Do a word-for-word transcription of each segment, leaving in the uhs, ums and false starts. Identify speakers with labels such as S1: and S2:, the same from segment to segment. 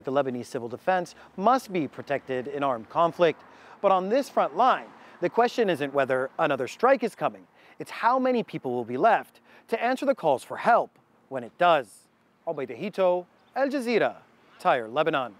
S1: The Lebanese civil defense must be protected in armed conflict. But on this front line, the question isn't whether another strike is coming. It's how many people will be left to answer the calls for help when it does. Albayda Hito, Al Jazeera, Tyre, Lebanon.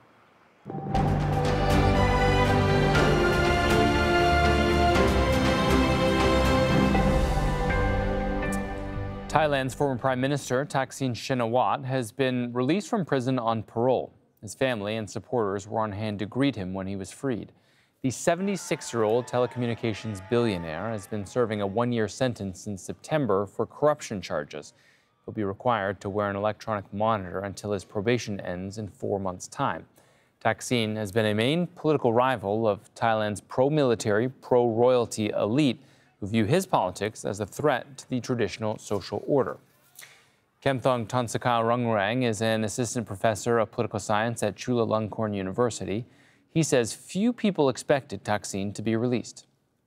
S2: Thailand's former Prime Minister Thaksin Shinawatra has been released from prison on parole. His family and supporters were on hand to greet him when he was freed. The seventy-six-year-old telecommunications billionaire has been serving a one-year sentence since September for corruption charges. He'll be required to wear an electronic monitor until his probation ends in four months' time. Thaksin has been a main political rival of Thailand's pro-military, pro-royalty elite, who view his politics as a threat to the traditional social order. Kemthong Tonsakal Rungrang is an assistant professor of political science at Chulalongkorn University. He says few people expected Thaksin to be released.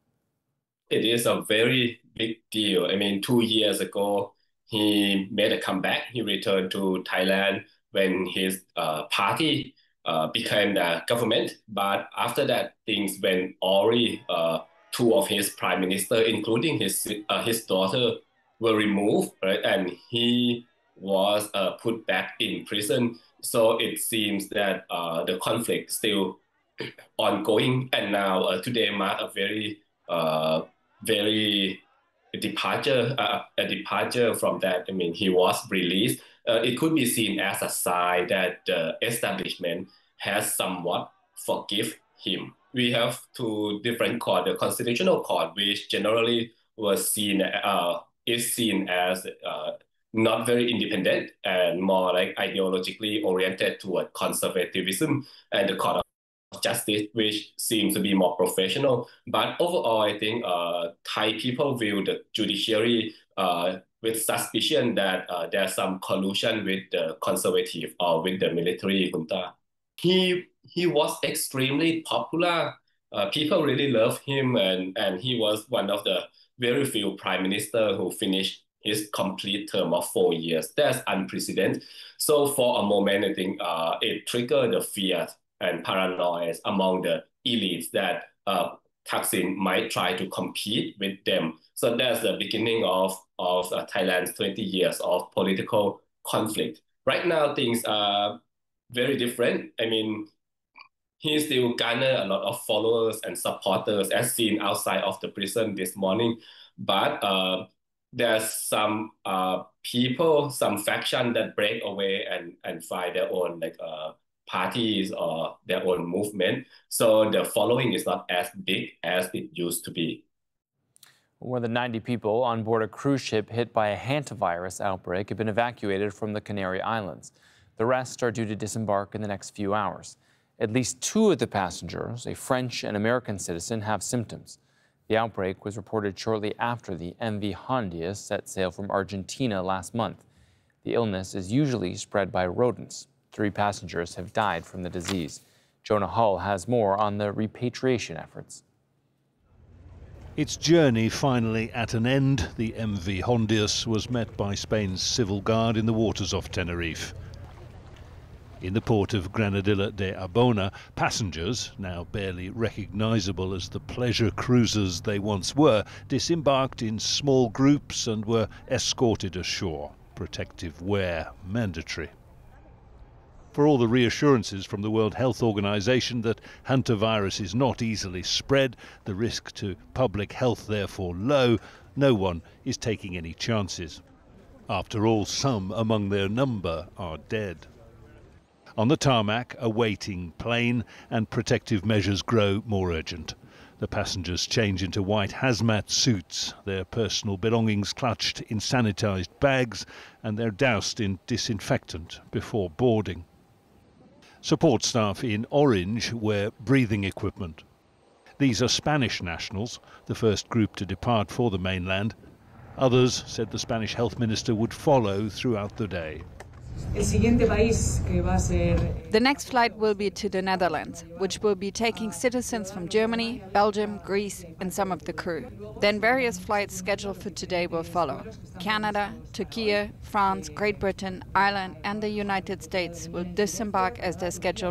S3: It is a very big deal. I mean, two years ago, he made a comeback. He returned to Thailand when his uh, party uh, became the government. But after that, things went awry. Uh, two of his prime minister, including his uh, his daughter, were removed, right? And he was uh, put back in prison. So it seems that uh, the conflict still ongoing. And now uh, today marked a very, uh, very departure, uh, a departure from that. I mean, he was released. Uh, it could be seen as a sign that the establishment has somewhat forgive him. We have two different courts, the Constitutional Court, which generally was seen, uh, is seen as uh, not very independent and more like ideologically oriented toward conservatism, and the Court of Justice, which seems to be more professional. But overall, I think uh, Thai people view the judiciary uh, with suspicion that uh, there's some collusion with the conservative or with the military junta. He he was extremely popular. Uh, people really love him, and, and he was one of the very few prime ministers who finished his complete term of four years. That's unprecedented. So for a moment, I think uh, it triggered the fear and paranoia among the elites that uh, Thaksin might try to compete with them. So that's the beginning of, of uh, Thailand's twenty years of political conflict. Right now, things are very different. I mean, he still garnered a lot of followers and supporters as seen outside of the prison this morning. But uh, there's some uh, people, some faction that break away and, and find their own like uh, parties or their own movement. So the following is not as big as it used to be.
S2: More than ninety people on board a cruise ship hit by a hantavirus outbreak have been evacuated from the Canary Islands. The rest are due to disembark in the next few hours. At least two of the passengers, a French and American citizen, have symptoms. The outbreak was reported shortly after the M V Hondius set sail from Argentina last month. The illness is usually spread by rodents. Three passengers have died from the disease. Jonah Hull has more on the repatriation efforts.
S4: Its journey finally at an end, the M V Hondius was met by Spain's civil guard in the waters off Tenerife. In the port of Granadilla de Arbona, passengers, now barely recognisable as the pleasure cruisers they once were, disembarked in small groups and were escorted ashore. Protective wear mandatory. For all the reassurances from the World Health Organization that hantavirus is not easily spread, the risk to public health therefore low, no one is taking any chances. After all, some among their number are dead. On the tarmac, a waiting plane, and protective measures grow more urgent. The passengers change into white hazmat suits, their personal belongings clutched in sanitized bags, and they're doused in disinfectant before boarding. Support staff in orange wear breathing equipment. These are Spanish nationals, the first group to depart for the mainland. Others, said the Spanish health minister, would follow throughout the day.
S5: The next flight will be to the Netherlands, which will be taking citizens from Germany, Belgium, Greece, and some of the crew. Then various flights scheduled for today will follow. Canada, Turkey, France, Great Britain, Ireland, and the United States will disembark as their schedule